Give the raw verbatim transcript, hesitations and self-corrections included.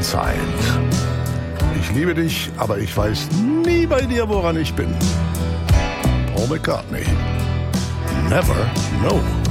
Zeit. Ich liebe dich, aber ich weiß nie bei dir, woran ich bin. Paul McCartney. Never know.